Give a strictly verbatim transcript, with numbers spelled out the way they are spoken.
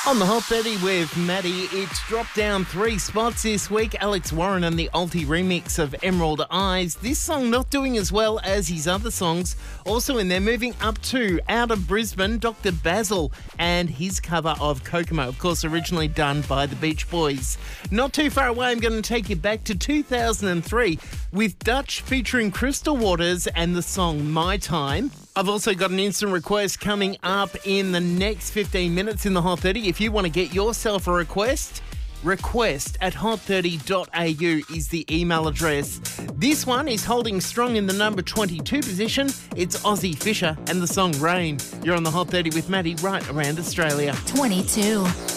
On the Hot thirty with Maddie, it's dropped down three spots this week. Alex Warren and the Alti remix of Emerald Eyes. This song not doing as well as his other songs. Also in there, moving up to out of Brisbane, Doctor Basil and his cover of Kokomo, of course, originally done by the Beach Boys. Not too far away, I'm going to take you back to two thousand three with Dutch featuring Crystal Waters and the song My Time. I've also got an instant request coming up in the next fifteen minutes in the Hot thirty. If you want to get yourself a request, request at hot thirty dot a u is the email address. This one is holding strong in the number twenty-two position. It's Ozzy Fisher and the song Rain. You're on the Hot thirty with Maddie right around Australia. twenty-two.